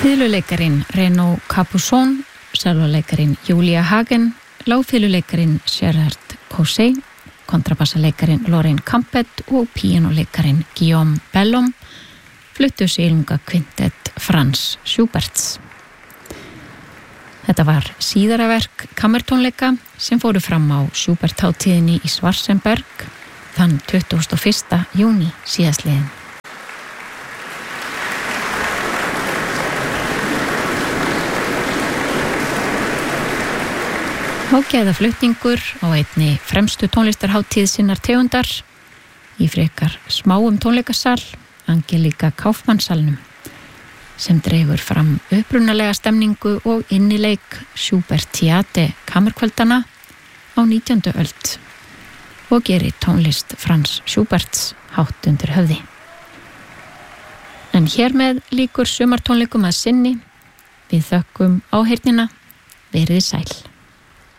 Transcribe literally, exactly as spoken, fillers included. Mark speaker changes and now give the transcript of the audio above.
Speaker 1: Fiðluleikarin Renaud Capuçon, celloleikarin Julia Hagen, lágfiðluleikarin Gerard Cossey, kontrabassaleikarin Lorraine Campet og píanóleikarin Guillaume Bellom fluttu silunga kvintett Franz Schuberts. Þetta var síðara verk kammertónleika sem fóru fram á Schubert-hátíðinni í Schwarzenberg þann tuttugasta og fyrsta júní síðastliðinn. Hágæða flutningur á einni fremstu tónlistarhátíð sinnar tegundar í frekar smáum tónleikasal, Angelika Kaufmann-salnum, sem dregur fram upprunalega stemningu og innileik Schubertiade kammerkvöldana á nítjándu öld og gerir tónlist Franz Schuberts hátt undir höfði. En hér með lýkur sumartónleikum að sinni. Við þökkum áheyrnina, verið sæl.